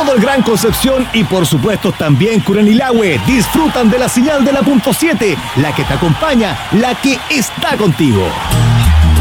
todo el Gran Concepción y por supuesto también Curanilahue disfrutan de la señal de la .7, la que te acompaña, la que está contigo.